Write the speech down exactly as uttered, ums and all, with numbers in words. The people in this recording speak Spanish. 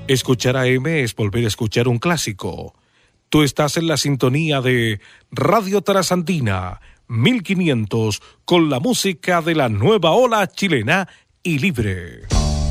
Escuchar A M es volver a escuchar un clásico. Tú estás en la sintonía de Radio Trasandina mil quinientos con la música de la nueva ola chilena y libre.